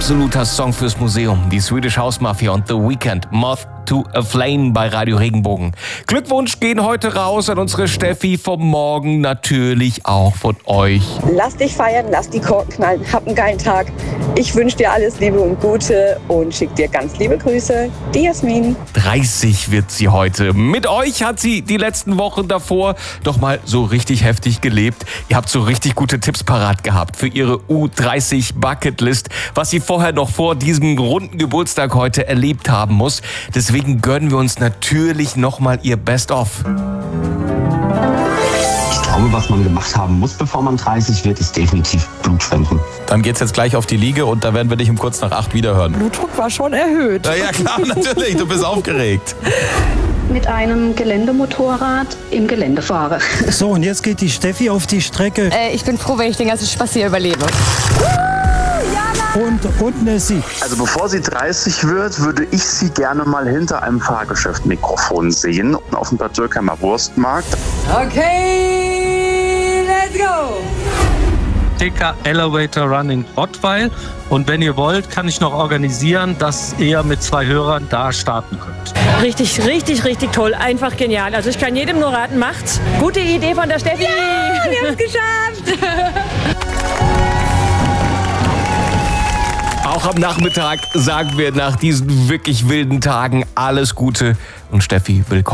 absoluter Song fürs Museum. Die Swedish House Mafia und The Weeknd, Moth to a Flame bei Radio Regenbogen. Glückwunsch gehen heute raus an unsere Steffi vom Morgen, natürlich auch von euch. Lass dich feiern, lass die Korken knallen, hab einen geilen Tag. Ich wünsche dir alles Liebe und Gute und schick dir ganz liebe Grüße. Die Jasmin. 30 wird sie heute. Mit euch hat sie die letzten Wochen davor doch mal so richtig heftig gelebt. Ihr habt so richtig gute Tipps parat gehabt für ihre U30 Bucketlist, was sie vorher noch vor diesem runden Geburtstag heute erlebt haben muss. Deswegen gönnen wir uns natürlich nochmal ihr Best-of. Ich glaube, was man gemacht haben muss, bevor man 30 wird, ist definitiv Blutspenden. Dann geht's jetzt gleich auf die Liege und da werden wir dich um kurz nach 8 wiederhören. Blutdruck war schon erhöht. Ja klar, natürlich, du bist aufgeregt. Mit einem Geländemotorrad im Gelände fahre. So, und jetzt geht die Steffi auf die Strecke. Ich bin froh, wenn ich den ganzen Spaß hier überlebe. Und Nessie. Also bevor sie 30 wird, würde ich sie gerne mal hinter einem Fahrgeschäft-Mikrofon sehen. Auf dem Bad Dürkheimer Wurstmarkt. Okay, let's go! TK Elevator Run in Rottweil. Und wenn ihr wollt, kann ich noch organisieren, dass ihr mit 2 Hörern da starten könnt. Richtig, richtig, richtig toll. Einfach genial. Also ich kann jedem nur raten, macht's. Gute Idee von der Steffi. Ja, wir haben es geschafft. Auch am Nachmittag sagen wir nach diesen wirklich wilden Tagen alles Gute und Steffi, willkommen.